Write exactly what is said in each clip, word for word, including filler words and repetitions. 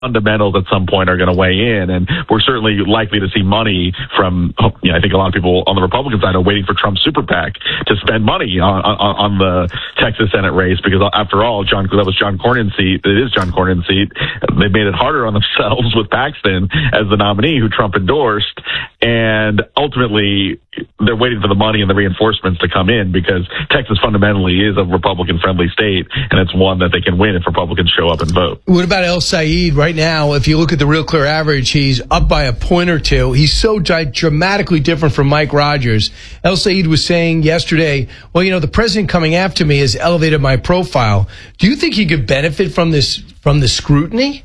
fundamentals at some point are going to weigh in, and we're certainly likely to see money from, you know, I think a lot of people on the Republican side are waiting for Trump's super PAC to spend money on, on, on the Texas Senate race, because after all, John, that was John Cornyn's seat. It is John Cornyn's seat. They made it harder on themselves with Paxton as the nominee who Trump endorsed, and ultimately they're waiting for the money and the reinforcements to come in, because Texas fundamentally is a Republican-friendly state, and it's one that they can win if Republicans show up and vote. What about El Said? Right now, if you look at the Real Clear average, he's up by a point or two. He's so dramatically different from Mike Rogers. El Said was saying yesterday, well, you know, the president coming after me has elevated my profile. Do you think he could benefit from this, from the scrutiny?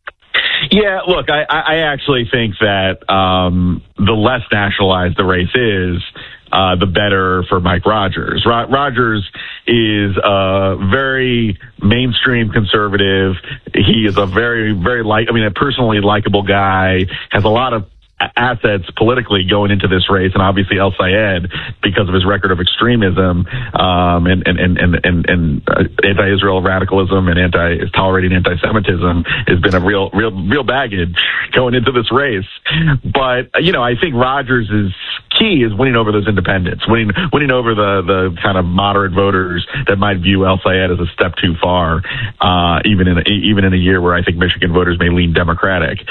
Yeah, look, I, I actually think that um, the less nationalized the race is, uh, the better for Mike Rogers. Ro- Rogers is a very mainstream conservative. He is a very, very like, I mean, a personally likable guy, has a lot of assets politically going into this race, and obviously El Sayed, because of his record of extremism um, and and and and, and, and uh, anti-Israel radicalism and anti-tolerating anti-Semitism, has been a real, real, real baggage going into this race. But you know, I think Rogers' key is winning over those independents, winning winning over the the kind of moderate voters that might view El Sayed as a step too far, uh, even in a, even in a year where I think Michigan voters may lean Democratic.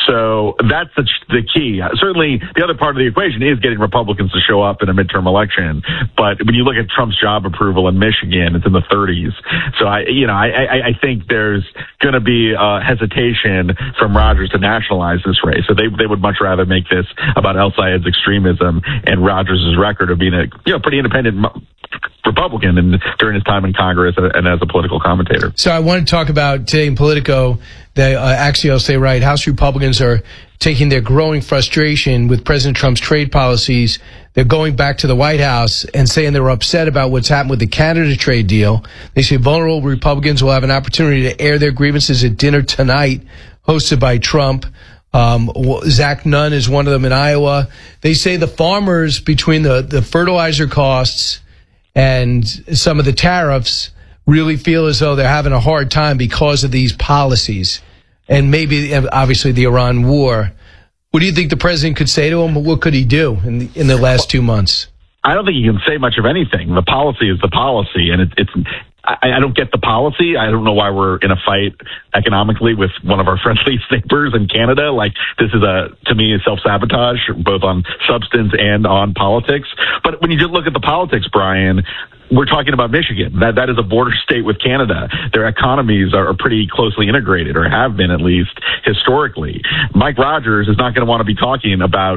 So that's the, the key. Certainly, the other part of the equation is getting Republicans to show up in a midterm election. But when you look at Trump's job approval in Michigan, it's in the thirties. So I, you know, I, I, I think there's going to be a hesitation from Rogers to nationalize this race. So they they would much rather make this about El Sayed's extremism and Rogers' record of being a you know pretty independent Republican and during his time in Congress and as a political commentator. So I want to talk about today in Politico. The uh, Axios say, right, House Republicans are taking their growing frustration with President Trump's trade policies. They're going back to the White House and saying they're upset about what's happened with the Canada trade deal. They say vulnerable Republicans will have an opportunity to air their grievances at dinner tonight, hosted by Trump. Um, Zach Nunn is one of them in Iowa. They say the farmers, between the, the fertilizer costs and some of the tariffs, really feel as though they're having a hard time because of these policies, and maybe obviously the Iran war. What do you think the president could say to him? What could he do in the, in the last two months? I don't think he can say much of anything. The policy is the policy, and it, it's. I, I don't get the policy. I don't know why we're in a fight economically with one of our friendliest neighbors in Canada. Like, this is a, to me, a self-sabotage, both on substance and on politics. But when you just look at the politics, Brian, we're talking about Michigan. That that is a border state with Canada. Their economies are, are pretty closely integrated, or have been at least historically. Mike Rogers is not going to want to be talking about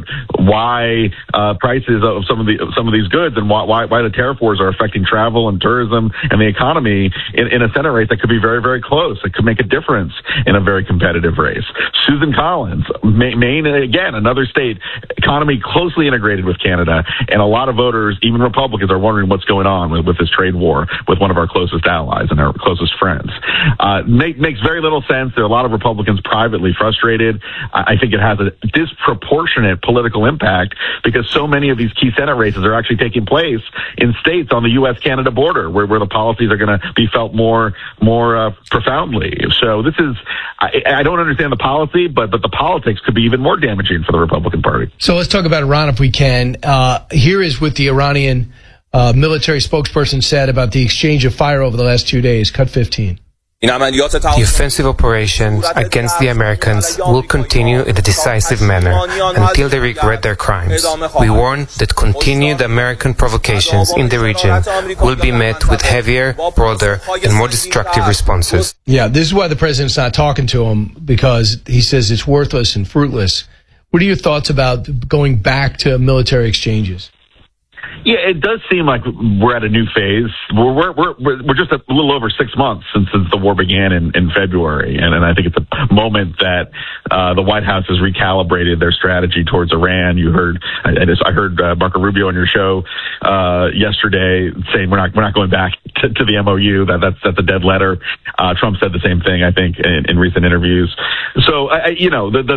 why uh, prices of some of the some of these goods and why why, why the tariff wars are affecting travel and tourism and the economy in, in a Senate race that could be very, very close. It could make a difference in a very competitive race. Susan Collins, Maine, again, another state, economy closely integrated with Canada, and a lot of voters, even Republicans, are wondering what's going on with, with this trade war with one of our closest allies and our closest friends. Uh, make, makes very little sense. There are a lot of Republicans privately frustrated. I, I think it has a disproportionate political impact because so many of these key Senate races are actually taking place in states on the U S Canada border where, where the policies are going to be felt more more uh, profoundly. So this is, I, I don't understand the policy, but, but the politics could be even more damaging for the Republican Party. So let's talk about Iran if we can. Uh, here is what the Iranian uh, military spokesperson said about the exchange of fire over the last two days. Cut fifteen. The offensive operations against the Americans will continue in a decisive manner until they regret their crimes. We warn that continued American provocations in the region will be met with heavier, broader, and more destructive responses. Yeah, this is why the president's not talking to him, because he says it's worthless and fruitless. What are your thoughts about going back to military exchanges? Yeah, it does seem like we're at a new phase. We're we're we're, we're just a little over six months since, since the war began in, in February, and, and I think it's a moment that uh, the White House has recalibrated their strategy towards Iran. You heard, I, I heard uh, Marco Rubio on your show uh, yesterday saying we're not we're not going back to, to the M O U. That that's that's a dead letter. Uh, Trump said the same thing, I think, in, in recent interviews. So I, you know the the.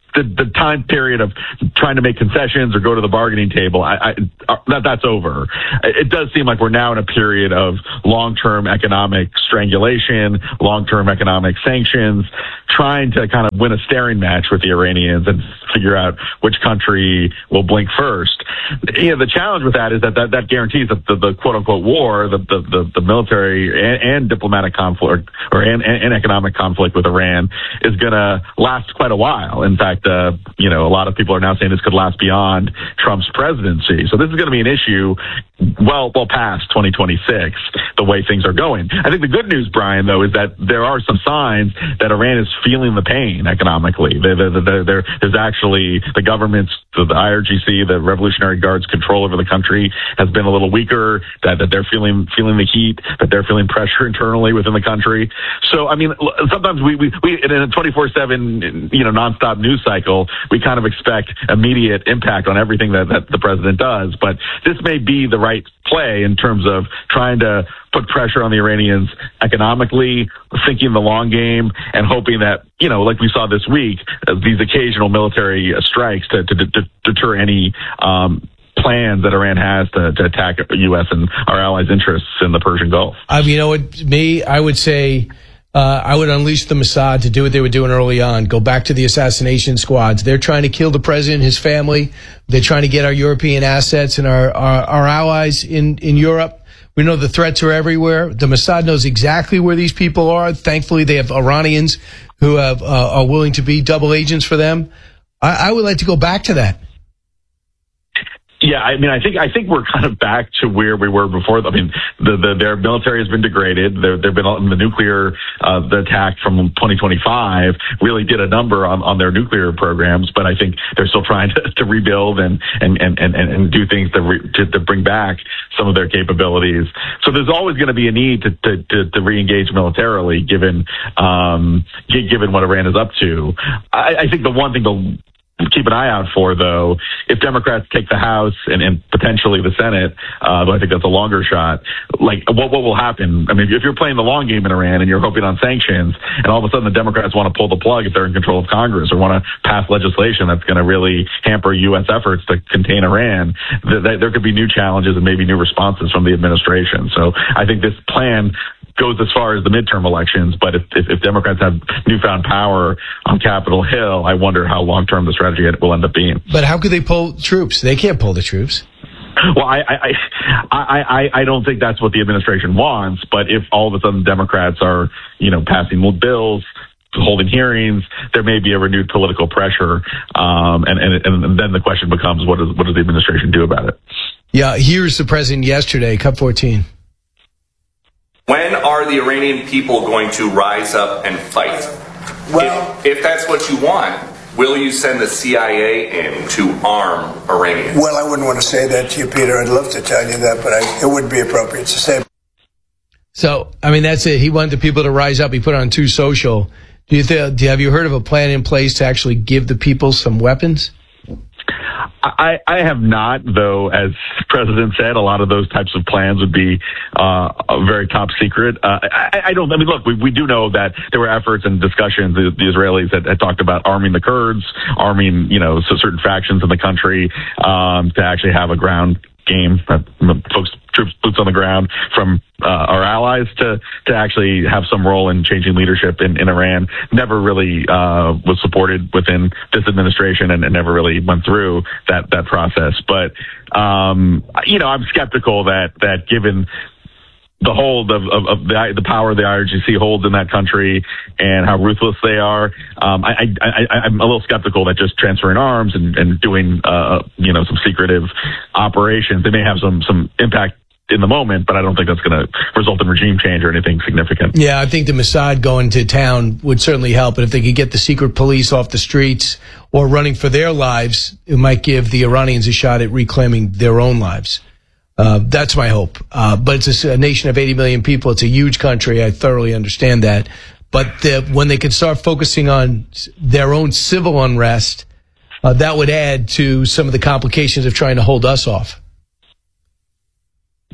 the, the time period of trying to make concessions or go to the bargaining table, I, I, that that's over. It does seem like we're now in a period of long-term economic strangulation, long-term economic sanctions, trying to kind of win a staring match with the Iranians and figure out which country will blink first. You know, the challenge with that is that that, that guarantees that the, the quote-unquote war, the, the, the, the military and, and diplomatic conflict or and, and economic conflict with Iran is going to last quite a while. In fact, uh, you know, a lot of people are now saying this could last beyond Trump's presidency. So this is going to be an issue well, well past twenty twenty-six, the way things are going. I think the good news, Brian, though, is that there are some signs that Iran is feeling the pain economically. There, there, there, there, there's actually the government's, the, the I R G C, the Revolutionary Guard's control over the country has been a little weaker, that, that they're feeling feeling the heat, that they're feeling pressure internally within the country. So, I mean, sometimes we, we, we in a twenty-four seven, you know, nonstop news cycle, we kind of expect immediate impact on everything that, that the president does. But this may be the right play in terms of trying to put pressure on the Iranians economically, thinking the long game, and hoping that, you know, like we saw this week, uh, these occasional military uh, strikes to, to, to deter any um, plans that Iran has to, to attack U S and our allies' interests in the Persian Gulf. Um, you know what, me, I would say uh, I would unleash the Mossad to do what they were doing early on. Go back to the assassination squads. They're trying to kill the president, his family. They're trying to get our European assets and our, our, our allies in, in Europe. We know the threats are everywhere. The Mossad knows exactly where these people are. Thankfully, they have Iranians who have, uh, are willing to be double agents for them. I, I would like to go back to that. Yeah, I mean, I think I think we're kind of back to where we were before. I mean, the, the their military has been degraded. There, there've been the nuclear uh, the attack from twenty twenty-five really did a number on, on their nuclear programs, but I think they're still trying to, to rebuild and and, and, and and do things to, re, to to bring back some of their capabilities. So there's always going to be a need to to, to, to re-engage militarily, given um, given what Iran is up to. I, I think the one thing to keep an eye out for, though, if Democrats take the House and, and potentially the Senate, uh, though I think that's a longer shot, like what what will happen? I mean, if you're playing the long game in Iran and you're hoping on sanctions, and all of a sudden the Democrats want to pull the plug if they're in control of Congress or want to pass legislation that's going to really hamper U S efforts to contain Iran, th- th- there could be new challenges and maybe new responses from the administration. So I think this plan goes as far as the midterm elections, but if, if, if Democrats have newfound power on Capitol Hill, I wonder how long-term the strategy will end up being. But how could they pull troops? They can't pull the troops. Well, I, I, I, I, I don't think that's what the administration wants, but if all of a sudden Democrats are, you know, passing bills, holding hearings, there may be a renewed political pressure, um, and, and, and then the question becomes, what, is, what does the administration do about it? Yeah, here's the president yesterday, Cup fourteen. When are the Iranian people going to rise up and fight? Well, if, if that's what you want, will you send the C I A in to arm Iranians? Well, I wouldn't want to say that to you, Peter. I'd love to tell you that, but I, it wouldn't be appropriate to say. So, I mean, that's it. He wanted the people to rise up. He put it on True Social. Do you th- do you, have you heard of a plan in place to actually give the people some weapons? I, I have not, though, as the president said, a lot of those types of plans would be uh, very top secret. Uh, I, I don't, I mean, look, we, we do know that there were efforts and discussions, the, the Israelis had, had talked about arming the Kurds, arming, you know, so certain factions in the country um, to actually have a ground game, uh, folks, troops, boots on the ground from uh, our allies to to actually have some role in changing leadership in, in Iran. Never really uh, was supported within this administration and, and never really went through that that process. But um, you know, I'm skeptical that that given the hold of, of, of the, the power the I R G C holds in that country and how ruthless they are, um, I, I, I, I'm a little skeptical that just transferring arms and, and doing, uh, you know, some secretive operations, they may have some, some impact in the moment, but I don't think that's going to result in regime change or anything significant. Yeah, I think the Mossad going to town would certainly help. And if they could get the secret police off the streets or running for their lives, it might give the Iranians a shot at reclaiming their own lives. Uh, that's my hope. Uh, but it's a, a nation of eighty million people. It's a huge country. I thoroughly understand that. But the, when they can start focusing on their own civil unrest, uh, that would add to some of the complications of trying to hold us off.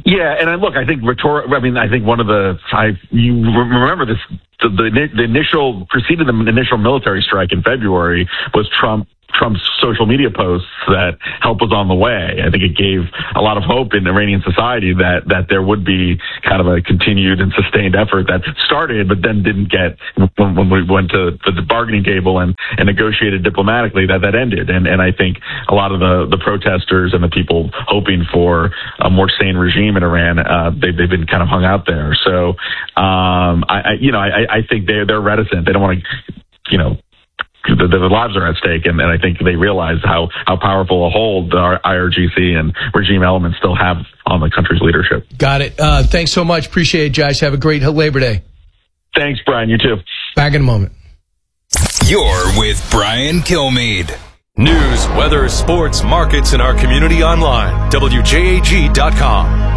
Yeah, and I, look, I think rhetor- I mean, I think one of the I you remember this the, the the initial preceded the initial military strike in February was Trump. Trump's social media posts that help was on the way. I think it gave a lot of hope in Iranian society that, that there would be kind of a continued and sustained effort that started, but then didn't get, when, when we went to the bargaining table and, and negotiated diplomatically, that that ended. And, and I think a lot of the, the protesters and the people hoping for a more sane regime in Iran, uh, they, they've been kind of hung out there. So, um, I, I you know, I, I think they're, they're reticent. They don't want to, you know, The, the lives are at stake, and, and I think they realize how, how powerful a hold our I R G C and regime elements still have on the country's leadership. Got it. Uh, thanks so much. Appreciate it, Josh. Have a great Labor Day. Thanks, Brian. You too. Back in a moment. You're with Brian Kilmeade. News, weather, sports, markets, and our community online. W J A G dot com.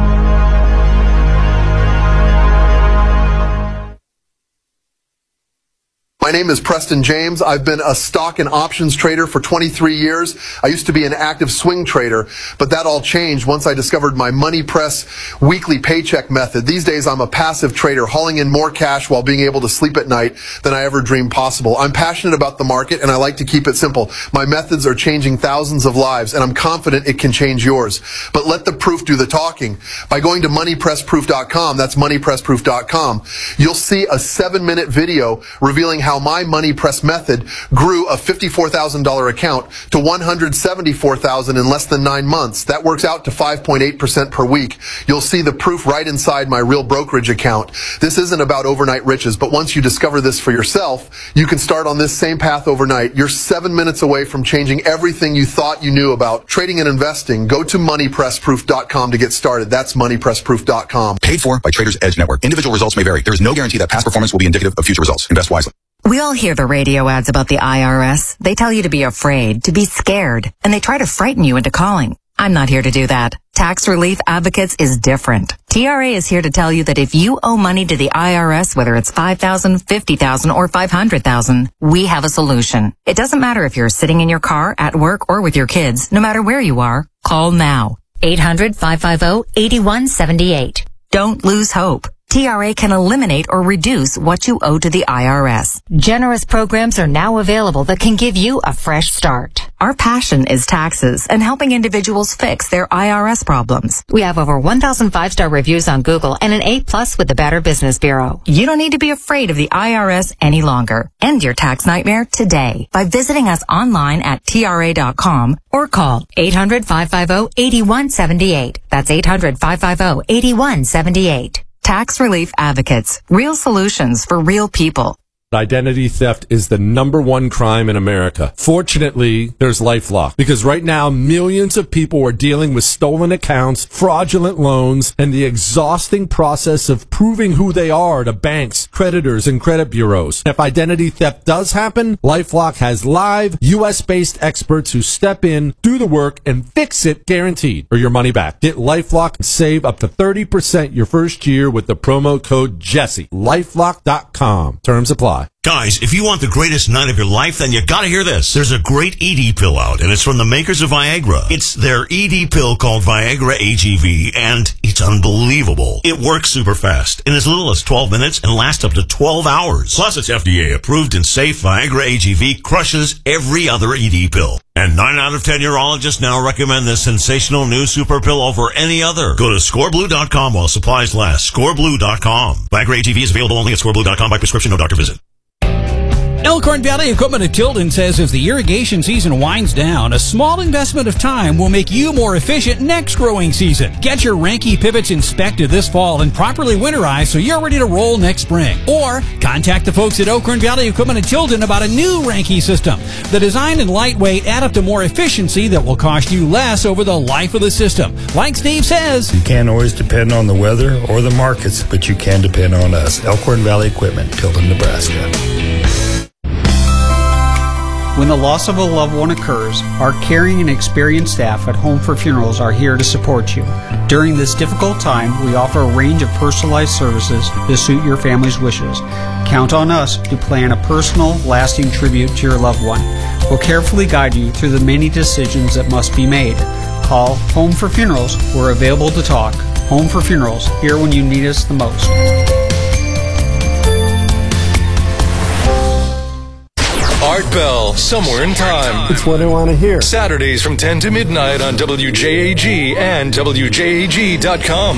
My name is Preston James. I've been a stock and options trader for twenty-three years. I used to be an active swing trader, but that all changed once I discovered my Money Press weekly paycheck method. These days, I'm a passive trader, hauling in more cash while being able to sleep at night than I ever dreamed possible. I'm passionate about the market, and I like to keep it simple. My methods are changing thousands of lives, and I'm confident it can change yours. But let the proof do the talking. By going to money press proof dot com, that's money press proof dot com, you'll see a seven-minute video revealing how my Money Press method grew a fifty-four thousand dollars account to one hundred seventy-four thousand dollars in less than nine months. That works out to five point eight percent per week. You'll see the proof right inside my real brokerage account. This isn't about overnight riches, but once you discover this for yourself, you can start on this same path overnight. You're seven minutes away from changing everything you thought you knew about trading and investing. Go to money press proof dot com to get started. That's money press proof dot com. Paid for by Traders Edge Network. Individual results may vary. There is no guarantee that past performance will be indicative of future results. Invest wisely. We all hear the radio ads about the I R S. They tell you to be afraid, to be scared, and they try to frighten you into calling. I'm not here to do that. Tax Relief Advocates is different. T R A is here to tell you that if you owe money to the I R S, whether it's five thousand dollars, fifty thousand dollars, or five hundred thousand dollars, we have a solution. It doesn't matter if you're sitting in your car, at work, or with your kids. No matter where you are, call now. eight hundred, five five zero, eight one seven eight. Don't lose hope. T R A can eliminate or reduce what you owe to the I R S. Generous programs are now available that can give you a fresh start. Our passion is taxes and helping individuals fix their I R S problems. We have over one thousand five-star reviews on Google and an A plus with the Better Business Bureau. You don't need to be afraid of the I R S any longer. End your tax nightmare today by visiting us online at T R A dot com or call eight hundred, five five zero, eight one seven eight. That's eight hundred, five five zero, eight one seven eight. Tax Relief Advocates. Real solutions for real people. Identity theft is the number one crime in America. Fortunately, there's LifeLock, because right now millions of people are dealing with stolen accounts, fraudulent loans, and the exhausting process of proving who they are to banks, creditors, and credit bureaus. If identity theft does happen, LifeLock has live U S-based experts who step in, do the work, and fix it guaranteed, or your money back. Get LifeLock and save up to thirty percent your first year with the promo code Jesse. LifeLock dot com. Terms apply. Guys, if you want the greatest night of your life, then you gotta hear this. There's a great E D pill out, and it's from the makers of Viagra. It's their E D pill called Viagra A G V, and it's unbelievable. It works super fast, in as little as twelve minutes, and lasts up to twelve hours. Plus, it's F D A approved and safe. Viagra A G V crushes every other E D pill. And nine out of ten urologists now recommend this sensational new super pill over any other. Go to score blue dot com while supplies last. score blue dot com. Viagra A G V is available only at score blue dot com by prescription, no doctor visit. Elkhorn Valley Equipment of Tilden says as the irrigation season winds down, a small investment of time will make you more efficient next growing season. Get your Ranke pivots inspected this fall and properly winterized so you're ready to roll next spring. Or contact the folks at Elkhorn Valley Equipment of Tilden about a new Ranke system. The design and lightweight add up to more efficiency that will cost you less over the life of the system. Like Steve says, you can't always depend on the weather or the markets, but you can depend on us. Elkhorn Valley Equipment, Tilden, Nebraska. When the loss of a loved one occurs, our caring and experienced staff at Home for Funerals are here to support you. During this difficult time, we offer a range of personalized services to suit your family's wishes. Count on us to plan a personal, lasting tribute to your loved one. We'll carefully guide you through the many decisions that must be made. Call Home for Funerals. We're available to talk. Home for Funerals, here when you need us the most. Art Bell, Somewhere in Time. It's what I want to hear. Saturdays from ten to midnight on W J A G and W J A G dot com.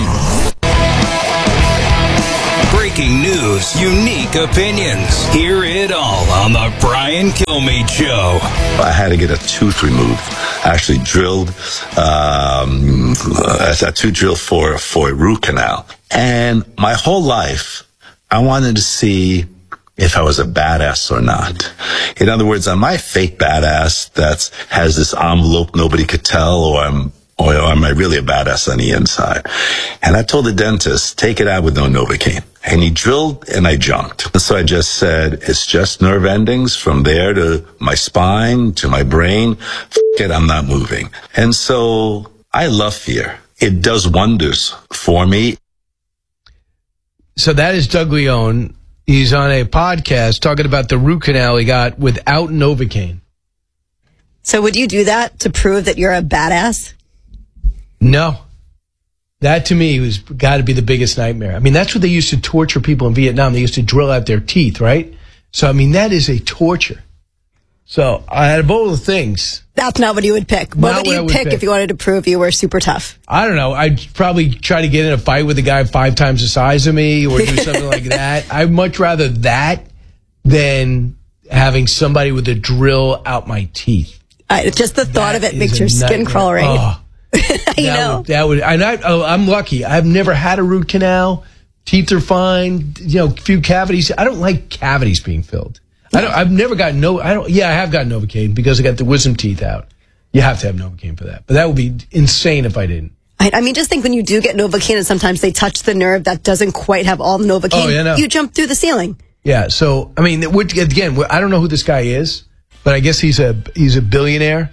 Breaking news, unique opinions. Hear it all on the Brian Kilmeade Show. I had to get a tooth removed. I actually drilled, um, a tooth drill for, for a root canal. And my whole life, I wanted to see if I was a badass or not. In other words, am I a fake badass that has this envelope nobody could tell, or am, or am I really a badass on the inside? And I told the dentist, take it out with no Novocaine. And he drilled and I junked. And so I just said, it's just nerve endings from there to my spine to my brain. F it, I'm not moving. And so I love fear. It does wonders for me. So that is Doug Leone. He's on a podcast talking about the root canal he got without Novocaine. So would you do that to prove that you're a badass? No. That to me was got to be the biggest nightmare. I mean, that's what they used to torture people in Vietnam. They used to drill out their teeth, right? So, I mean, that is a torture. So, I had both of the things. That's not what you would pick. What would you pick, pick if you wanted to prove you were super tough? I don't know. I'd probably try to get in a fight with a guy five times the size of me or do something like that. I'd much rather that than having somebody with a drill out my teeth. Uh, just the thought that of it makes your skin nightmare. crawl, right? Oh. you that know would, that would and I, oh, I'm lucky. I've never had a root canal. Teeth are fine. You know, a few cavities. I don't like cavities being filled. I don't. I've never gotten no. I don't. Yeah, I have gotten Novocaine because I got the wisdom teeth out. You have to have Novocaine for that. But that would be insane if I didn't. I, I mean, just think when you do get Novocaine and sometimes they touch the nerve that doesn't quite have all the Novocaine. Oh, yeah, no. You jump through the ceiling. Yeah. So I mean, which, again, I don't know who this guy is, but I guess he's a he's a billionaire.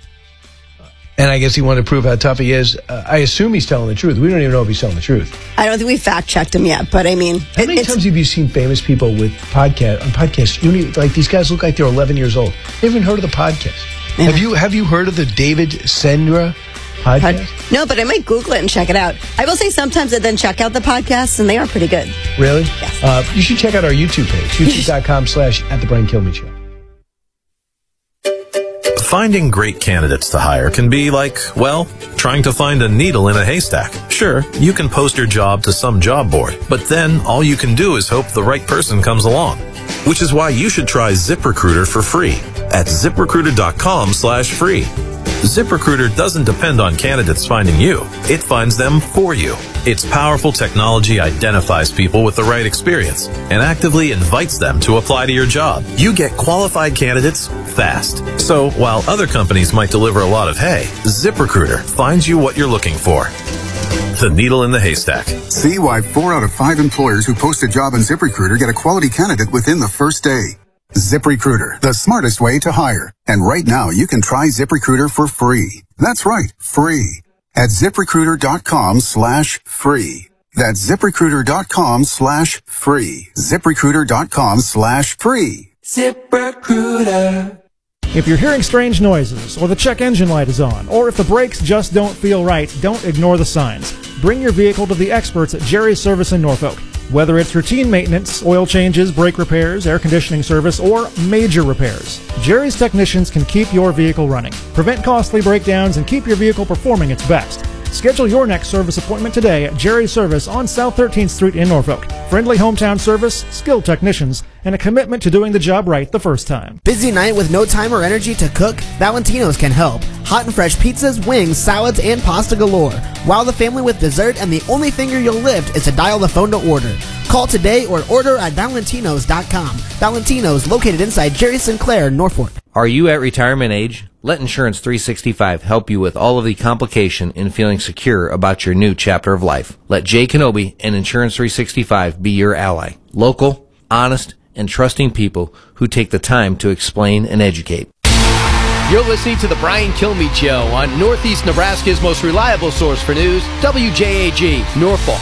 And I guess he wanted to prove how tough he is. Uh, I assume he's telling the truth. We don't even know if he's telling the truth. I don't think we fact checked him yet, but I mean, how many times have you seen famous people with podcast on podcasts? You need, like these guys look like they're eleven years old. They haven't heard of the podcast. Yeah. Have you Have you heard of the David Sendra podcast? No, but I might Google it and check it out. I will say sometimes I then check out the podcasts, and they are pretty good. Really? Yes. Uh, you should check out our YouTube page, youtube dot com slash at the Brian Kilmeade Show. Finding great candidates to hire can be like, well, trying to find a needle in a haystack. Sure, you can post your job to some job board, but then all you can do is hope the right person comes along. Which is why you should try ZipRecruiter for free at ziprecruiter dot com slash free. ZipRecruiter doesn't depend on candidates finding you. It finds them for you. Its powerful technology identifies people with the right experience and actively invites them to apply to your job. You get qualified candidates fast. So while other companies might deliver a lot of hay, ZipRecruiter finds you what you're looking for. The needle in the haystack. See why four out of five employers who post a job on ZipRecruiter get a quality candidate within the first day. ZipRecruiter, the smartest way to hire. And right now, you can try ZipRecruiter for free. That's right, free. At ziprecruiter dot com slash free. That's ziprecruiter dot com slash free. ziprecruiter dot com slash free. ZipRecruiter. If you're hearing strange noises, or the check engine light is on, or if the brakes just don't feel right, don't ignore the signs. Bring your vehicle to the experts at Jerry's Service in Norfolk. Whether it's routine maintenance, oil changes, brake repairs, air conditioning service, or major repairs, Jerry's technicians can keep your vehicle running, prevent costly breakdowns, and keep your vehicle performing its best. Schedule your next service appointment today at Jerry's Service on South thirteenth Street in Norfolk. Friendly hometown service, skilled technicians, and a commitment to doing the job right the first time. Busy night with no time or energy to cook? Valentino's can help. Hot and fresh pizzas, wings, salads, and pasta galore. Wow the family with dessert, and the only finger you'll lift is to dial the phone to order. Call today or order at valentinos dot com. Valentino's, located inside Jerry Sinclair, Norfolk. Are you at retirement age? Let Insurance three sixty-five help you with all of the complication in feeling secure about your new chapter of life. Let Jay Kenobi and Insurance three sixty-five be your ally. Local, honest, and trusting people who take the time to explain and educate. You're listening to the Brian Kilmeade Show on Northeast Nebraska's most reliable source for news, W J A G, Norfolk.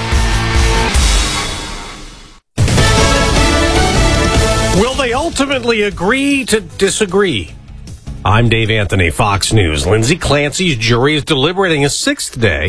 Will they ultimately agree to disagree? I'm Dave Anthony, Fox News. Lindsay Clancy's jury is deliberating a sixth day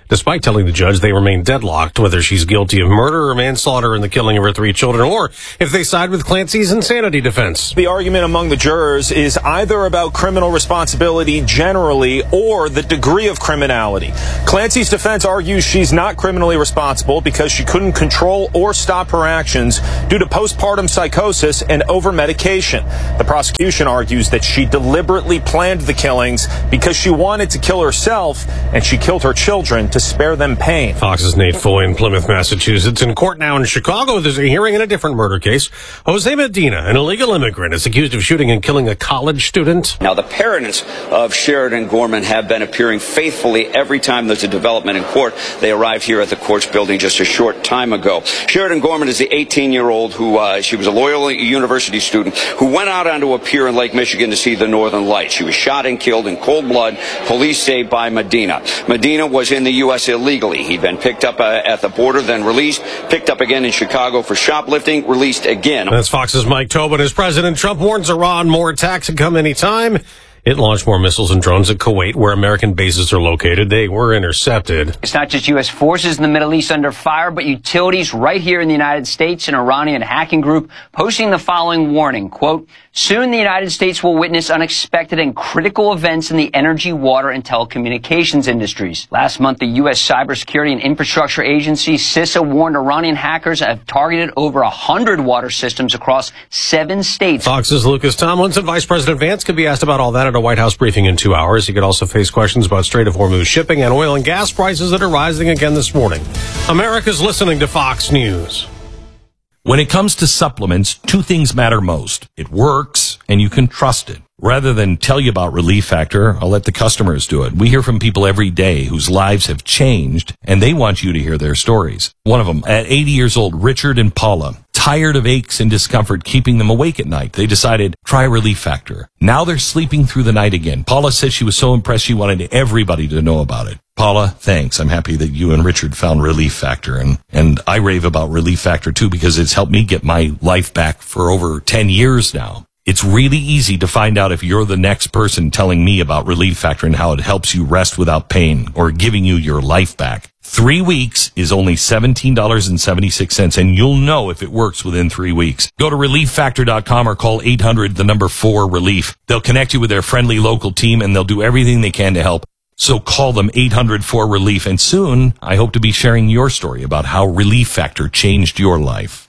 Despite telling the judge they remain deadlocked whether she's guilty of murder or manslaughter in the killing of her three children, or if they side with Clancy's insanity defense. The argument among the jurors is either about criminal responsibility generally or the degree of criminality. Clancy's defense argues she's not criminally responsible because she couldn't control or stop her actions due to postpartum psychosis and over-medication. The prosecution argues that she deliberately planned the killings because she wanted to kill herself, and she killed her children to spare them pain. Fox's Nate Foy in Plymouth, Massachusetts. In court now in Chicago, there's a hearing in a different murder case. Jose Medina, an illegal immigrant, is accused of shooting and killing a college student. Now, the parents of Sheridan Gorman have been appearing faithfully every time there's a development in court. They arrived here at the court's building just a short time ago. Sheridan Gorman is the eighteen-year-old who, uh, she was a Loyola University student who went out onto a pier in Lake Michigan to see the Northern Lights. She was shot and killed in cold blood, police say, by Medina. Medina was in the U S illegally. He'd been picked up uh, at the border, then released, picked up again in Chicago for shoplifting, released again. That's Fox's Mike Tobin. As President Trump warns Iran more attacks could come anytime. It launched more missiles and drones at Kuwait, where American bases are located. They were intercepted. It's not just U S forces in the Middle East under fire, but utilities right here in the United States. An Iranian hacking group posting the following warning, quote, soon the United States will witness unexpected and critical events in the energy, water, and telecommunications industries. Last month, the U S Cybersecurity and Infrastructure Agency, CISA, warned Iranian hackers have targeted over one hundred water systems across seven states. Fox's Lucas Tomlinson. Vice President Vance could be asked about all that at a White House briefing in two hours. He could also face questions about Strait of Hormuz shipping and oil and gas prices that are rising again this morning. America's listening to Fox News. When it comes to supplements, two things matter most. It works, and you can trust it. Rather than tell you about Relief Factor, I'll let the customers do it. We hear from people every day whose lives have changed, and they want you to hear their stories. One of them, at eighty years old, Richard and Paula, tired of aches and discomfort keeping them awake at night. They decided, try Relief Factor. Now they're sleeping through the night again. Paula says she was so impressed she wanted everybody to know about it. Paula, thanks. I'm happy that you and Richard found Relief Factor, and, and I rave about Relief Factor too because it's helped me get my life back for over ten years now. It's really easy to find out if you're the next person telling me about Relief Factor and how it helps you rest without pain or giving you your life back. Three weeks is only seventeen dollars and seventy-six cents, and you'll know if it works within three weeks. Go to relief factor dot com or call eight hundred, the number four, relief. They'll connect you with their friendly local team, and they'll do everything they can to help. So call them eight hundred, four, relief, and soon I hope to be sharing your story about how Relief Factor changed your life.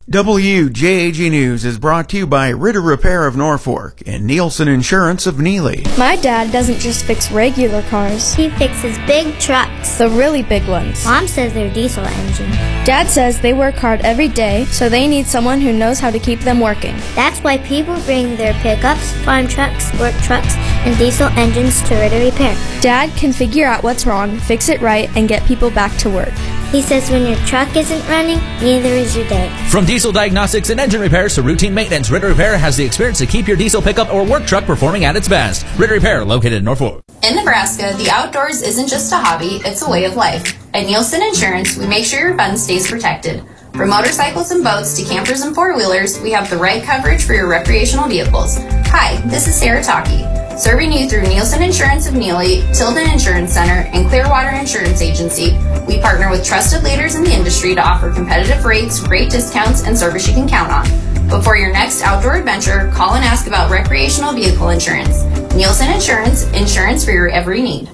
W J A G News is brought to you by Ritter Repair of Norfolk and Nielsen Insurance of Neely. My dad doesn't just fix regular cars. He fixes big trucks. The really big ones. Mom says they're diesel engine. Dad says they work hard every day, so they need someone who knows how to keep them working. That's why people bring their pickups, farm trucks, work trucks, and diesel engines to Ritter Repair. Dad can figure out what's wrong, fix it right, and get people back to work. He says when your truck isn't running, neither is your day. From diesel diagnostics and engine repairs to routine maintenance, Ritter Repair has the experience to keep your diesel pickup or work truck performing at its best. Ritter Repair, located in Norfolk. In Nebraska, the outdoors isn't just a hobby, it's a way of life. At Nielsen Insurance, we make sure your fun stays protected. From motorcycles and boats to campers and four-wheelers, we have the right coverage for your recreational vehicles. Hi, this is Sarah Taki, serving you through Nielsen Insurance of Neely, Tilden Insurance Center, and Clearwater Insurance Agency. We partner with trusted leaders in the industry to offer competitive rates, great discounts, and service you can count on. But for your next outdoor adventure, call and ask about recreational vehicle insurance. Nielsen Insurance, insurance for your every need.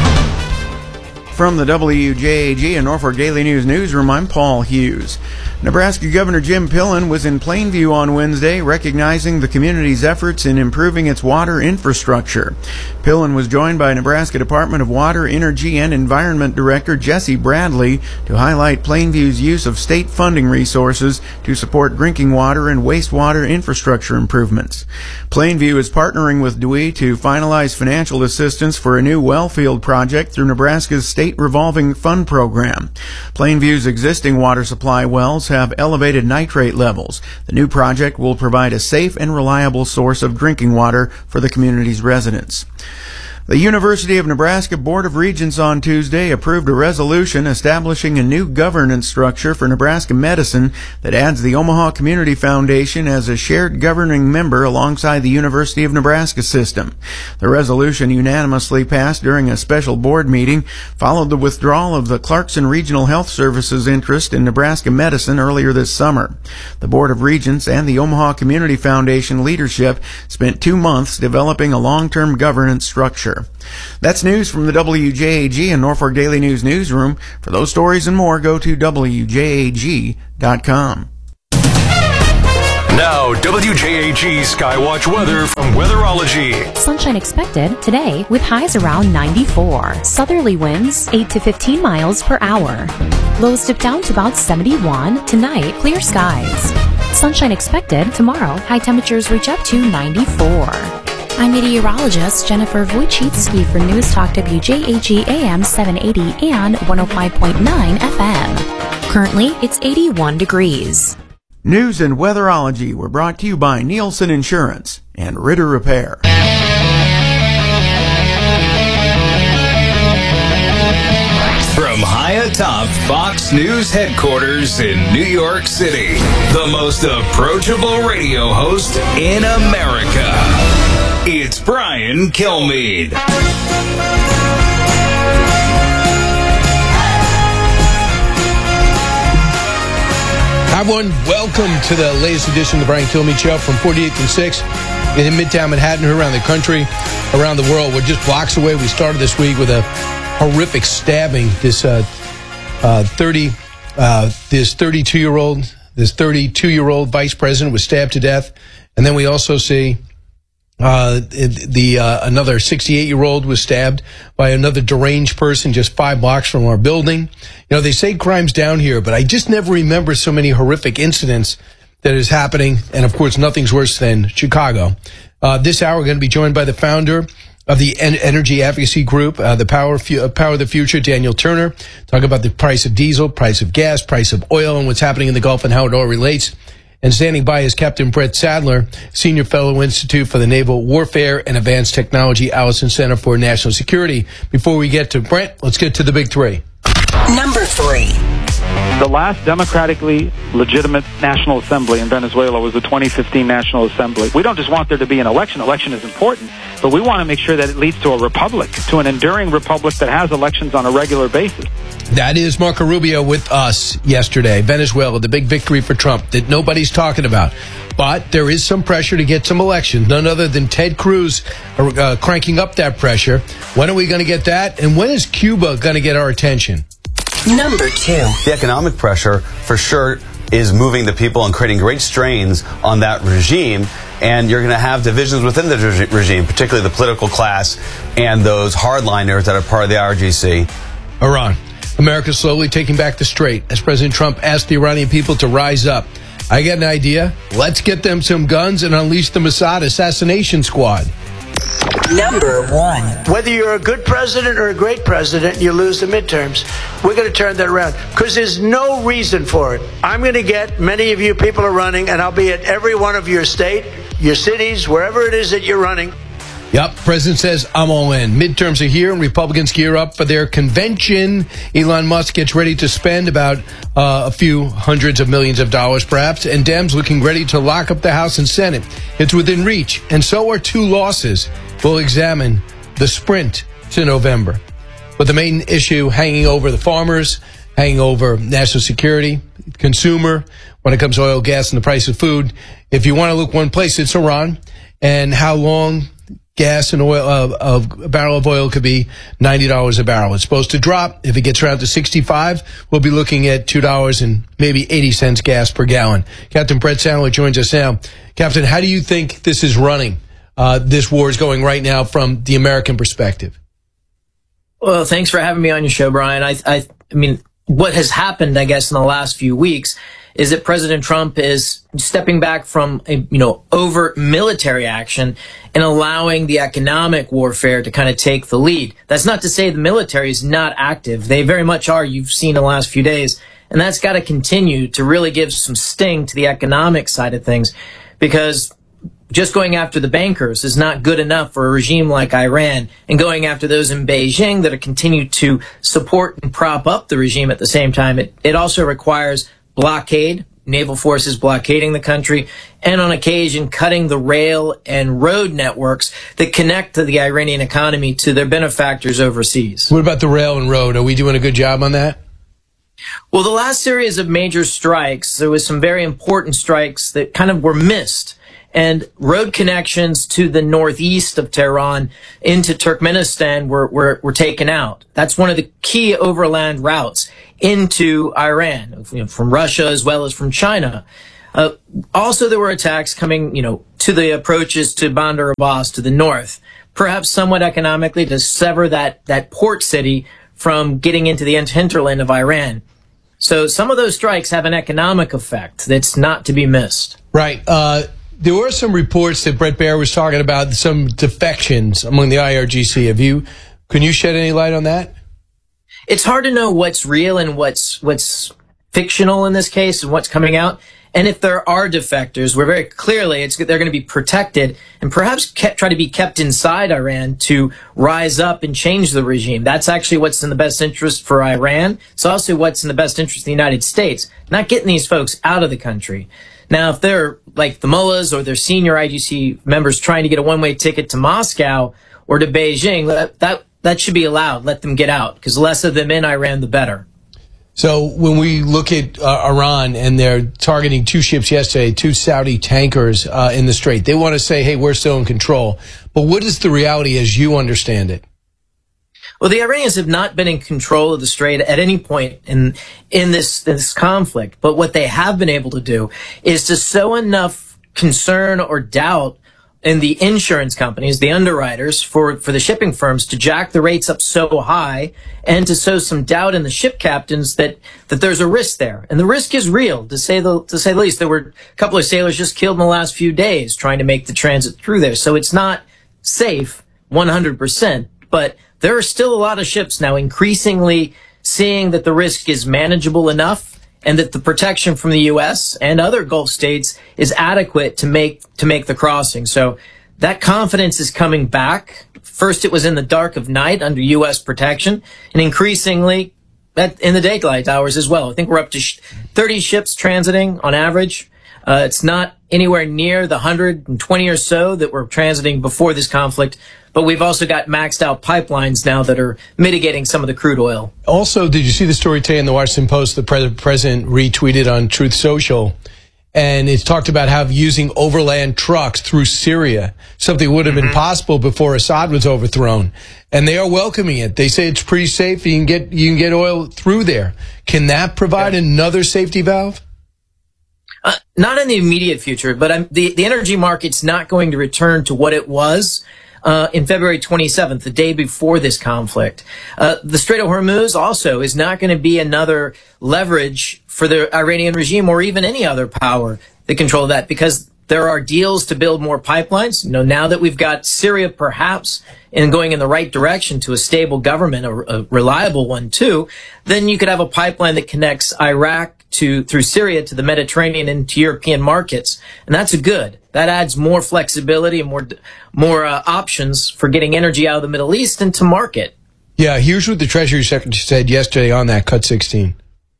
From the W J A G and Norfolk Daily News newsroom, I'm Paul Hughes. Nebraska Governor Jim Pillen was in Plainview on Wednesday, recognizing the community's efforts in improving its water infrastructure. Pillen was joined by Nebraska Department of Water, Energy, and Environment Director Jesse Bradley to highlight Plainview's use of state funding resources to support drinking water and wastewater infrastructure improvements. Plainview is partnering with D O E to finalize financial assistance for a new well field project through Nebraska's State Revolving Fund Program. Plainview's existing water supply wells have elevated nitrate levels. The new project will provide a safe and reliable source of drinking water for the community's residents. The University of Nebraska Board of Regents on Tuesday approved a resolution establishing a new governance structure for Nebraska medicine that adds the Omaha Community Foundation as a shared governing member alongside the University of Nebraska system. The resolution, unanimously passed during a special board meeting, followed the withdrawal of the Clarkson Regional Health Services interest in Nebraska medicine earlier this summer. The Board of Regents and the Omaha Community Foundation leadership spent two months developing a long-term governance structure. That's news from the W J A G and Norfolk Daily News newsroom. For those stories and more, go to W J A G dot com. Now, W J A G Skywatch weather from Weatherology. Sunshine expected today with highs around ninety-four. Southerly winds eight to fifteen miles per hour. Lows dip down to about seventy-one. Tonight, clear skies. Sunshine expected tomorrow. High temperatures reach up to ninety-four. I'm meteorologist Jennifer Wojcicki for News Talk W J A G A M seven eighty and one oh five point nine F M. Currently, it's eighty-one degrees. News and Weatherology were brought to you by Nielsen Insurance and Ritter Repair. From high atop Fox News headquarters in New York City, the most approachable radio host in America. It's Brian Kilmeade. Hi, everyone. Welcome to the latest edition of the Brian Kilmeade Show from forty-eighth and sixth in Midtown Manhattan, around the country, around the world. We're just blocks away. We started this week with a horrific stabbing. This uh, uh, thirty, uh, this thirty-two-year-old, this thirty-two-year-old vice president was stabbed to death, and then we also see uh, the uh, another sixty-eight-year-old was stabbed by another deranged person just five blocks from our building. You know, they say crime's down here, but I just never remember so many horrific incidents that is happening, and of course, nothing's worse than Chicago. Uh, this hour, we're going to be joined by the founder of the en- energy advocacy group, uh, the Power, Fu- Power of the Future, Daniel Turner, talk about the price of diesel, price of gas, price of oil, and what's happening in the Gulf and how it all relates. And standing by is Captain Brett Sadler, Senior Fellow, Institute for the Naval Warfare and Advanced Technology, Allison Center for National Security. Before we get to Brett, let's get to the big three. Number three. The last democratically legitimate National Assembly in Venezuela was the twenty fifteen National Assembly. We don't just want there to be an election. Election is important, but we want to make sure that it leads to a republic, to an enduring republic that has elections on a regular basis. That is Marco Rubio with us yesterday. Venezuela, the big victory for Trump that nobody's talking about. But there is some pressure to get some elections. None other than Ted Cruz uh, cranking up that pressure. When are we going to get that? And when is Cuba going to get our attention? Number two. The economic pressure, for sure, is moving the people and creating great strains on that regime. And you're going to have divisions within the reg- regime, particularly the political class and those hardliners that are part of the I R G C. Iran. America slowly taking back the strait as President Trump asked the Iranian people to rise up. I get an idea. Let's get them some guns and unleash the Mossad assassination squad. Number one. Whether you're a good president or a great president, you lose the midterms. We're going to turn that around because there's no reason for it. I'm going to get many of you people are running, and I'll be at every one of your state, your cities, wherever it is that you're running. Yep, President says, I'm all in. Midterms are here, and Republicans gear up for their convention. Elon Musk gets ready to spend about uh, a few hundreds of millions of dollars, perhaps, and Dems looking ready to lock up the House and Senate. It's within reach, and so are two losses. We'll examine the sprint to November. But the main issue hanging over the farmers, hanging over national security, consumer, when it comes to oil, gas, and the price of food. If you want to look one place, it's Iran, and how long gas and oil, uh, of a barrel of oil could be ninety dollars a barrel. It's supposed to drop. If it gets around to sixty-five, we'll be looking at two dollars and maybe eighty cents gas per gallon. Captain Brett Sadler joins us now. Captain, how do you think this is running? Uh, this war is going right now from the American perspective. Well, thanks for having me on your show, Brian. I, I, I mean, what has happened, I guess, in the last few weeks is that President Trump is stepping back from a, you know, overt military action and allowing the economic warfare to kind of take the lead. That's not to say the military is not active. They very much are. You've seen the last few days. And that's got to continue to really give some sting to the economic side of things, because just going after the bankers is not good enough for a regime like Iran, and going after those in Beijing that are continue to support and prop up the regime at the same time. It, it also requires blockade, naval forces blockading the country, and on occasion cutting the rail and road networks that connect to the Iranian economy to their benefactors overseas. What about the rail and road? Are we doing a good job on that? Well, the last series of major strikes, there was some very important strikes that kind of were missed. And road connections to the northeast of Tehran into Turkmenistan were, were, were taken out. That's one of the key overland routes into Iran, you know, from Russia as well as from China. Uh, also, there were attacks coming, you know, to the approaches to Bandar Abbas to the north, perhaps somewhat economically to sever that, that port city from getting into the hinterland of Iran. So some of those strikes have an economic effect that's not to be missed. Right. Uh, there were some reports that Bret Baier was talking about some defections among the I R G C. Have you, can you shed any light on that? It's hard to know what's real and what's what's fictional in this case and what's coming out. And if there are defectors, we're very clearly it's they're going to be protected and perhaps kept, try to be kept inside Iran to rise up and change the regime. That's actually what's in the best interest for Iran. It's also what's in the best interest of the United States, not getting these folks out of the country. Now, if they're like the mullahs or their senior I G C members trying to get a one-way ticket to Moscow or to Beijing, that that, that should be allowed. Let them get out, because the less of them in Iran, the better. So when we look at uh, Iran and they're targeting two ships yesterday, two Saudi tankers uh, in the Strait, they want to say, hey, we're still in control. But what is the reality as you understand it? Well, the Iranians have not been in control of the Strait at any point in in this this conflict. But what they have been able to do is to sow enough concern or doubt in the insurance companies, the underwriters for, for the shipping firms, to jack the rates up so high and to sow some doubt in the ship captains that, that there's a risk there. And the risk is real, to say the, to say the least. There were a couple of sailors just killed in the last few days trying to make the transit through there. So it's not safe one hundred percent, but there are still a lot of ships now increasingly seeing that the risk is manageable enough and that the protection from the U S and other Gulf states is adequate to make to make the crossing. So that confidence is coming back. First, it was in the dark of night under U S protection, and increasingly that in the daylight hours as well. I think we're up to thirty ships transiting on average. Uh, it's not anywhere near the one hundred twenty or so that were transiting before this conflict, but we've also got maxed out pipelines now that are mitigating some of the crude oil. Also, did you see the story today in the Washington Post the pre- president retweeted on Truth Social? And it's talked about how using overland trucks through Syria, something would have been mm-hmm. possible before Assad was overthrown. And they are welcoming it. They say it's pretty safe. You can get, you can get oil through there. Can that provide yeah. another safety valve? Uh, not in the immediate future, but I'm, the, the energy market's not going to return to what it was uh, in February twenty-seventh, the day before this conflict. Uh, the Strait of Hormuz also is not going to be another leverage for the Iranian regime or even any other power that control that, because there are deals to build more pipelines. You know, now that we've got Syria perhaps in going in the right direction to a stable government, a, a reliable one too, then you could have a pipeline that connects Iraq to through Syria to the Mediterranean and to European markets, and that's a good. That adds more flexibility and more more uh, options for getting energy out of the Middle East and to market. Yeah, here's what the Treasury Secretary said yesterday on that Cut sixteen.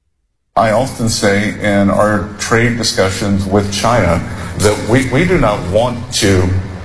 I often say in our trade discussions with China that we, we do not want to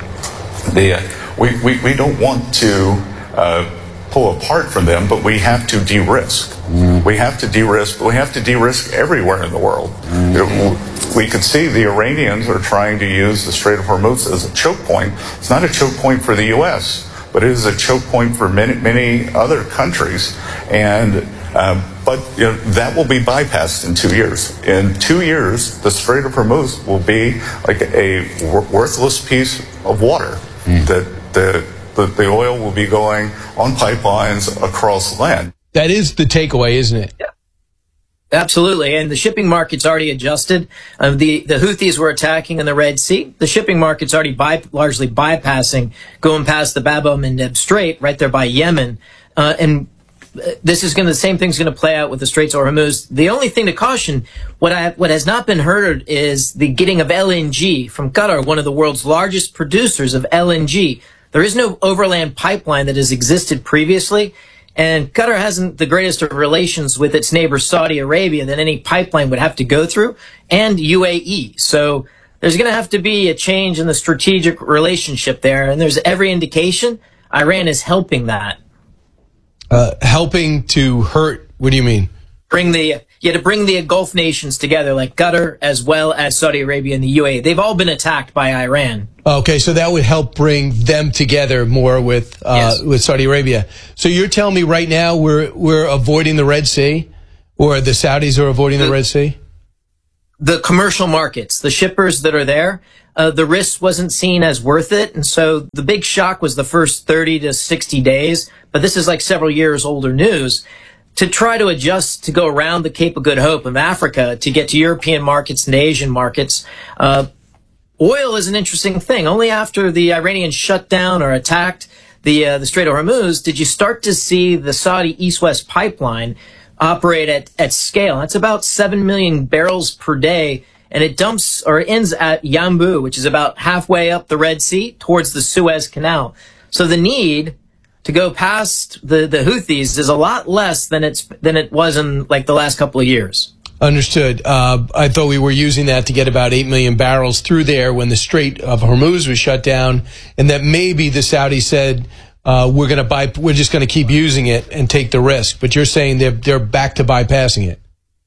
the we, we, we don't want to uh, pull apart from them, but we have to de-risk. Mm. We have to de-risk, but we have to de-risk everywhere in the world. Mm. It, we could see the Iranians are trying to use the Strait of Hormuz as a choke point. It's not a choke point for the U S, but it is a choke point for many, many other countries. And um, but you know, that will be bypassed in two years. In two years, the Strait of Hormuz will be like a worthless piece of water. Mm. That the, the the oil will be going on pipelines across land. That is the takeaway, isn't it? Yeah. Absolutely, and the shipping market's already adjusted. Uh, the the Houthis were attacking in the Red Sea. The shipping market's already by, largely bypassing, going past the Bab el Mandeb Strait, right there by Yemen, uh, and this is going to, the same thing's going to play out with the Straits of Hormuz. The only thing to caution, what I, what has not been heard is the getting of L N G from Qatar, one of the world's largest producers of L N G. There is no overland pipeline that has existed previously, and Qatar hasn't the greatest of relations with its neighbor Saudi Arabia that any pipeline would have to go through, and U A E. So there's going to have to be a change in the strategic relationship there, and there's every indication Iran is helping that. Uh, helping to hurt, what do you mean? Bring the, yeah, to bring the Gulf nations together, like Qatar as well as Saudi Arabia and the U A E. They've all been attacked by Iran. Okay, so that would help bring them together more with uh, Yes. with Saudi Arabia. So you're telling me right now we're we're avoiding the Red Sea, or the Saudis are avoiding the, the Red Sea? The commercial markets, the shippers that are there, uh, the risk wasn't seen as worth it. And so the big shock was the first thirty to sixty days. But this is like several years older news. To try to adjust to go around the Cape of Good Hope of Africa to get to European markets and Asian markets, uh, oil is an interesting thing. Only after the Iranians shut down or attacked the uh, the Strait of Hormuz did you start to see the Saudi East-West pipeline operate at, at scale. That's about seven million barrels per day, and it dumps or ends at Yanbu, which is about halfway up the Red Sea towards the Suez Canal. So the need to go past the, the Houthis is a lot less than it's than it was in like the last couple of years. Understood. Uh, I thought we were using that to get about eight million barrels through there when the Strait of Hormuz was shut down, and that maybe the Saudis said, uh, we're going to buy, we're just going to keep using it and take the risk. But you're saying they're, they're back to bypassing it.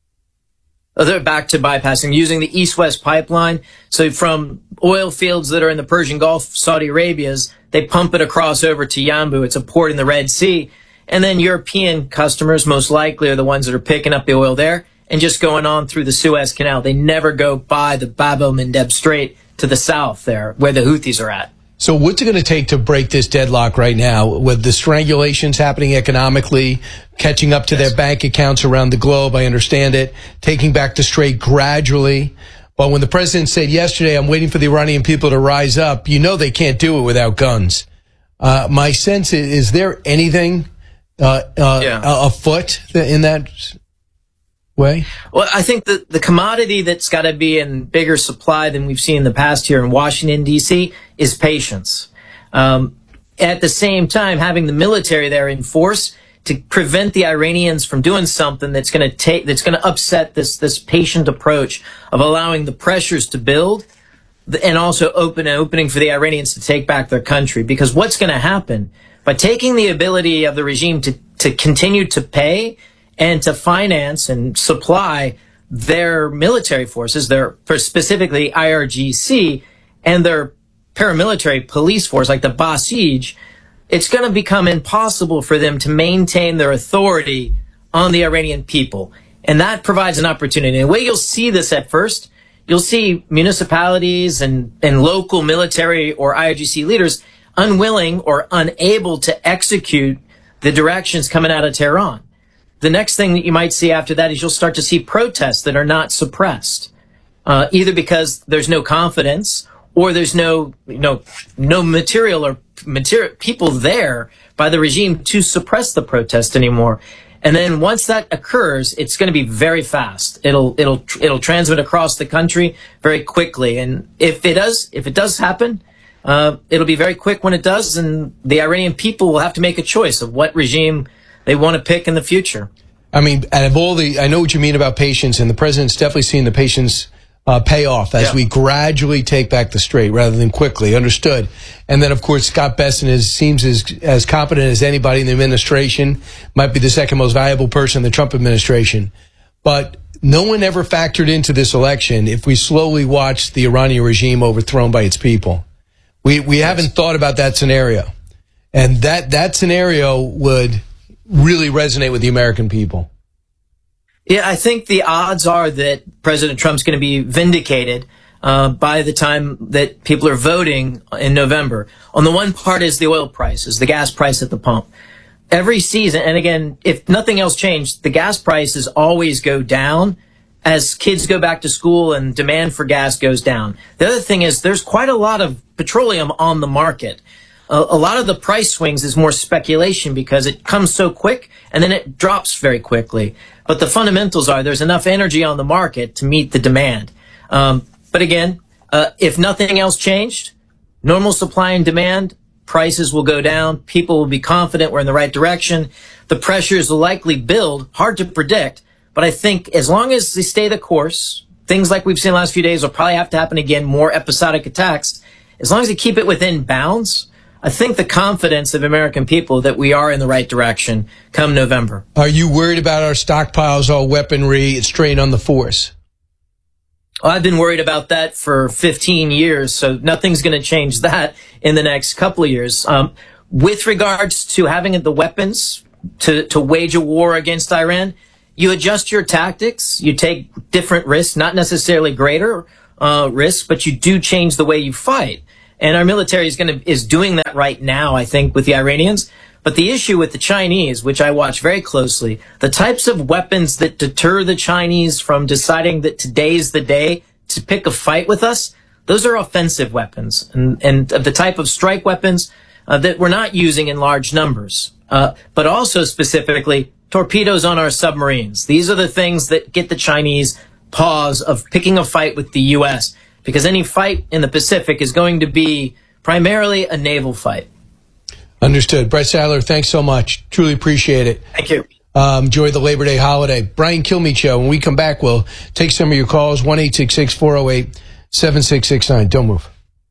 Oh, they're back to bypassing, using the East-West pipeline. So from oil fields that are in the Persian Gulf, Saudi Arabia's, they pump it across over to Yanbu. It's a port in the Red Sea. And then European customers most likely are the ones that are picking up the oil there and just going on through the Suez Canal. They never go by the Bab el-Mandeb Strait to the south there, where the Houthis are at. So what's it going to take to break this deadlock right now with the strangulations happening economically, catching up to yes. their bank accounts around the globe? I understand it. Taking back the Strait gradually. But when the president said yesterday, I'm waiting for the Iranian people to rise up, you know they can't do it without guns. Uh, my sense is, is there anything uh, uh, yeah. afoot in that way? Well, I think the, the commodity that's got to be in bigger supply than we've seen in the past here in Washington, D C is patience. Um, at the same time, having the military there in force to prevent the Iranians from doing something that's going to take, that's going to upset this, this patient approach of allowing the pressures to build and also open an opening for the Iranians to take back their country. Because what's going to happen by taking the ability of the regime to, to continue to pay and to finance and supply their military forces, their specifically I R G C, and their paramilitary police force like the Basij, it's going to become impossible for them to maintain their authority on the Iranian people. And that provides an opportunity. And the way you'll see this at first, you'll see municipalities and, and local military or I R G C leaders unwilling or unable to execute the directions coming out of Tehran. The next thing that you might see after that is you'll start to see protests that are not suppressed, uh, either because there's no confidence or there's no, you know, no material or material people there by the regime to suppress the protest anymore. And then once that occurs, it's going to be very fast. It'll it'll it'll transmit across the country very quickly. And if it does, if it does happen, uh, it'll be very quick when it does. And the Iranian people will have to make a choice of what regime they want to pick in the future. I mean, out of all the, I know what you mean about patience, and the president's definitely seeing the patience uh, pay off as yeah. we gradually take back the Strait rather than quickly. Understood. And then, of course, Scott Bessent is, seems as, as competent as anybody in the administration, might be the second most valuable person in the Trump administration. But no one ever factored into this election if we slowly watch the Iranian regime overthrown by its people. We, we yes. haven't thought about that scenario. And that, that scenario would really resonate with the American people. Yeah, I think the odds are that President Trump's going to be vindicated uh, by the time that people are voting in November. On the one part is the oil prices, the gas price at the pump. Every season, and again, if nothing else changed, the gas prices always go down as kids go back to school and demand for gas goes down. The other thing is there's quite a lot of petroleum on the market. a, a lot of the price swings is more speculation because it comes so quick and then it drops very quickly. But the fundamentals are there's enough energy on the market to meet the demand. Um, but again, uh, if nothing else changed, normal supply and demand, prices will go down. People will be confident we're in the right direction. The pressures will likely build. Hard to predict. But I think as long as they stay the course, things like we've seen the last few days will probably have to happen again, more episodic attacks. As long as they keep it within bounds, I think the confidence of American people that we are in the right direction come November. Are you worried about our stockpiles, all weaponry, strain on the force? Well, I've been worried about that for fifteen years, so nothing's going to change that in the next couple of years. Um, with regards to having the weapons to, to wage a war against Iran, you adjust your tactics, you take different risks, not necessarily greater uh, risks, but you do change the way you fight. And our military is going to is doing that right now, I think, with the Iranians. But the issue with the Chinese, which I watch very closely, the types of weapons that deter the Chinese from deciding that today's the day to pick a fight with us, those are offensive weapons, and, and of the type of strike weapons uh, that we're not using in large numbers. Uh, but also specifically, torpedoes on our submarines. These are the things that get the Chinese pause of picking a fight with the U S, because any fight in the Pacific is going to be primarily a naval fight. Understood. Brett Sadler, thanks so much. Truly appreciate it. Thank you. Um, enjoy the Labor Day holiday. Brian Kilmeade Show. When we come back, we'll take some of your calls. one eight six six, four oh eight, seven six six nine. Don't move.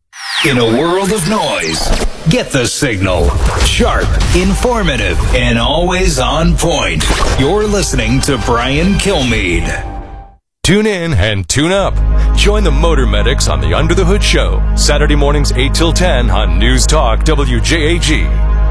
In a world of noise, get the signal. Sharp, informative, and always on point. You're listening to Brian Kilmeade. Tune in and tune up. Join the Motor Medics on the Under the Hood Show, Saturday mornings eight till ten on News Talk W J A G.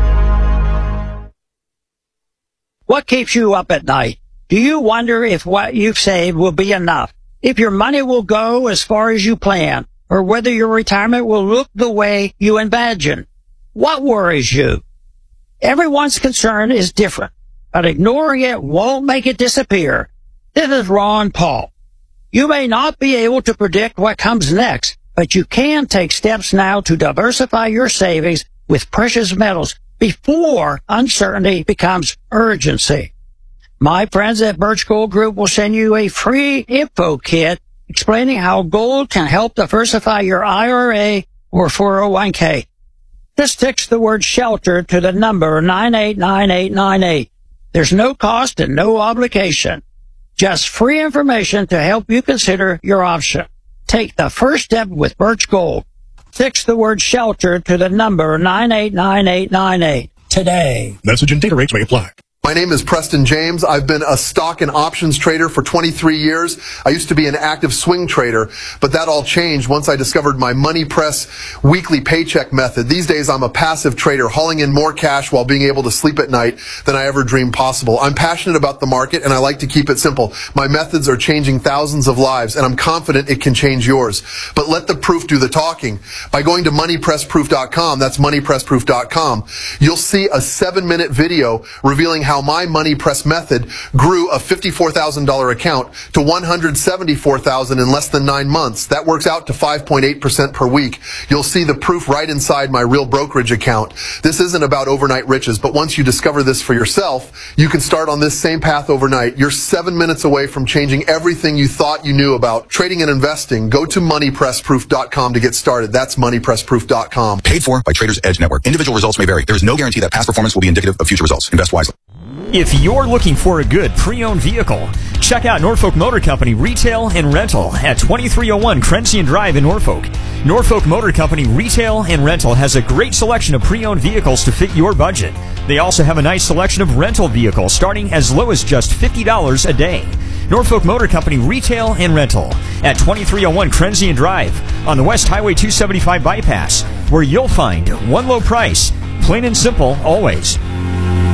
What keeps you up at night? Do you wonder if what you've saved will be enough? If your money will go as far as you plan? Or whether your retirement will look the way you imagine? What worries you? Everyone's concern is different, but ignoring it won't make it disappear. This is Ron Paul. You may not be able to predict what comes next, but you can take steps now to diversify your savings with precious metals before uncertainty becomes urgency. My friends at Birch Gold Group will send you a free info kit explaining how gold can help diversify your I R A or four oh one k. Just text the word SHELTER to the number nine eight nine eight nine eight. There's no cost and no obligation. Just free information to help you consider your option. Take the first step with Birch Gold. Text the word SHELTER to the number nine eight nine eight nine eight today. Message and data rates may apply. My name is Preston James. I've been a stock and options trader for twenty-three years. I used to be an active swing trader, but that all changed once I discovered my Money Press weekly paycheck method. These days, I'm a passive trader, hauling in more cash while being able to sleep at night than I ever dreamed possible. I'm passionate about the market, and I like to keep it simple. My methods are changing thousands of lives, and I'm confident it can change yours. But let the proof do the talking. By going to money press proof dot com, that's money press proof dot com, you'll see a seven-minute video revealing how my Money Press method grew a fifty-four thousand dollars account to one hundred seventy-four thousand dollars in less than nine months. That works out to five point eight percent per week. You'll see the proof right inside my real brokerage account. This isn't about overnight riches, but once you discover this for yourself, you can start on this same path overnight. You're seven minutes away from changing everything you thought you knew about trading and investing. Go to money press proof dot com to get started. That's money press proof dot com. Paid for by Traders Edge Network. Individual results may vary. There is no guarantee that past performance will be indicative of future results. Invest wisely. If you're looking for a good pre-owned vehicle, check out Norfolk Motor Company Retail and Rental at twenty-three oh one Crenshaw Drive in Norfolk. Norfolk Motor Company Retail and Rental has a great selection of pre-owned vehicles to fit your budget. They also have a nice selection of rental vehicles starting as low as just fifty dollars a day. Norfolk Motor Company Retail and Rental at twenty-three oh one Crenshaw Drive on the West Highway two seventy-five bypass, where you'll find one low price, plain and simple, always.